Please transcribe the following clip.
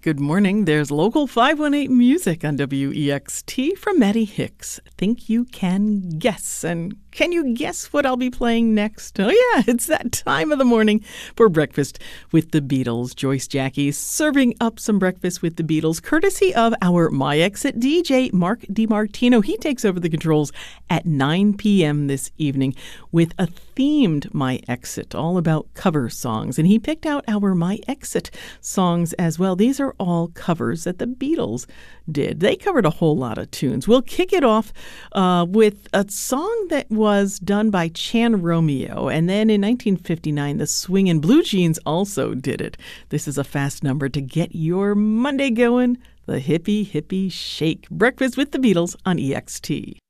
Good morning. There's Local 518 music on WEXT from Maddie Hicks. Think you can guess. And can you guess what I'll be playing next? Oh, yeah, it's that time of the morning for Breakfast with the Beatles. Joyce Jackie serving up some Breakfast with the Beatles, courtesy of our My Exit DJ, Mark DiMartino. He takes over the controls at 9 p.m. this evening with a themed My Exit, all about cover songs. And he picked out our My Exit songs as well. These are all covers that the Beatles did. They covered a whole lot of tunes. We'll kick it off with a song that was done by Chan Romeo. And then in 1959, the Swingin' Blue Jeans also did it. This is a fast number to get your Monday going. The Hippie Hippie Shake. Breakfast with the Beatles on EXT.